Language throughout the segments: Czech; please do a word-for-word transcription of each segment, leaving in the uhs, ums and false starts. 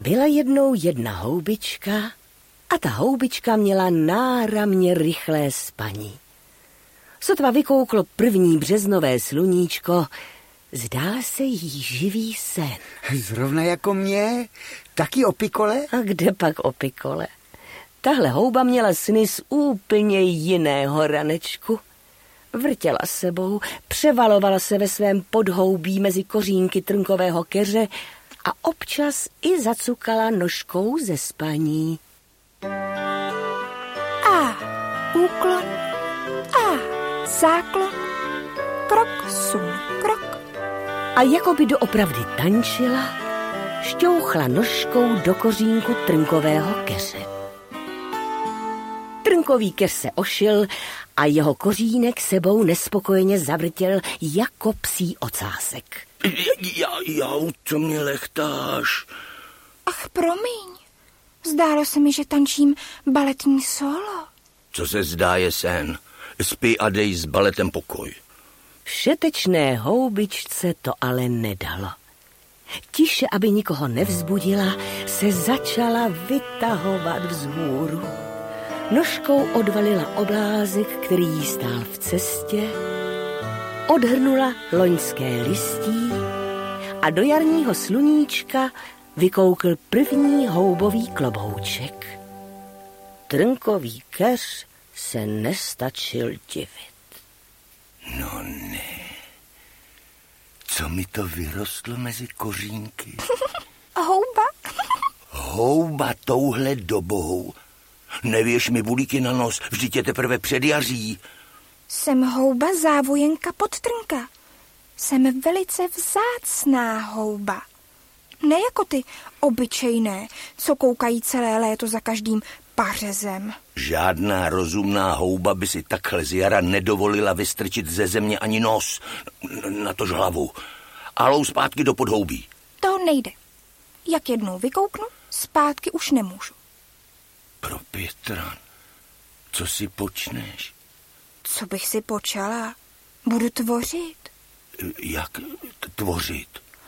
Byla jednou jedna houbička a ta houbička měla náramně rychlé spaní. Sotva vykouklo první březnové sluníčko, zdál se jí živý sen. Zrovna jako mě? Taky o pikole? A kde pak o pikole? Tahle houba měla sny z úplně jiného ranečku. Vrtěla sebou, převalovala se ve svém podhoubí mezi kořínky trnkového keře a občas i zacukala nožkou ze spaní. A úklon, a záklon, krok, sun, krok. A jako by doopravdy tančila, šťouchla nožkou do kořínku trnkového keře. Trnkový keř se ošil a jeho kořínek sebou nespokojeně zavrtěl jako psí ocásek. Já, jau, co mě lechtáš? Ach, promiň. Zdálo se mi, že tančím baletní solo. Co se zdá je sen. Spí a dej s baletem pokoj. Všetečné houbičce to ale nedalo. Tiše, aby nikoho nevzbudila, se začala vytahovat vzhůru. Nožkou odvalila oblázek, který jí stál v cestě, odhrnula loňské listí a do jarního sluníčka vykoukl první houbový klobouček. Trnkový keř se nestačil divit. No ne, co mi to vyrostlo mezi kořínky? Houba? Houba touhle dobou. Nevěš mi bulíky na nos, vždyť je teprve předjaří. Jsem houba závojenka podtrnka. Jsem velice vzácná houba. Ne jako ty obyčejné, co koukají celé léto za každým pařezem. Žádná rozumná houba by si takhle z jara nedovolila vystrčit ze země ani nos, natož hlavu. Alou zpátky do podhoubí. To nejde. Jak jednou vykouknu, zpátky už nemůžu. Pro Pětra, co si počneš? Co bych si počala? Budu tvořit. Jak tvořit?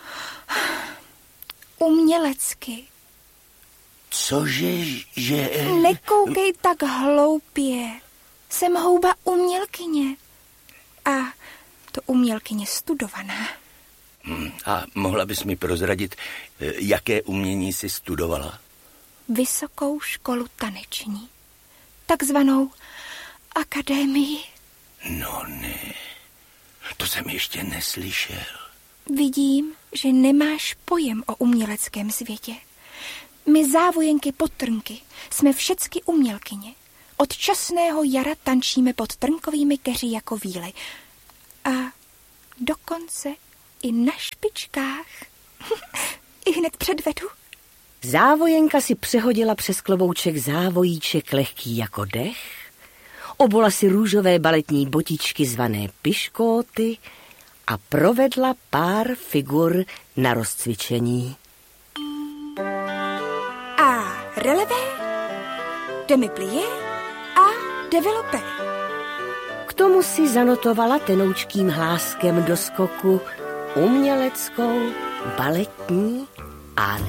Umělecky. Cože, že... Nekoukej tak hloupě. Jsem houba umělkyně. A to umělkyně studovaná. A mohla bys mi prozradit, jaké umění jsi studovala? Vysokou školu taneční. Takzvanou akademii. No ne, to jsem ještě neslyšel. Vidím, že nemáš pojem o uměleckém světě. My závojenky podtrnky jsme všecky umělkyně. Od časného jara tančíme pod trnkovými keři jako víly. A dokonce i na špičkách. I hned předvedu. Závojenka si přehodila přes klobouček závojíček lehký jako dech, obola si růžové baletní botičky zvané piškóty a provedla pár figur na rozcvičení. A relevé, demi-plié a développé. K tomu si zanotovala tenoučkým hláskem do skoku uměleckou baletní árii.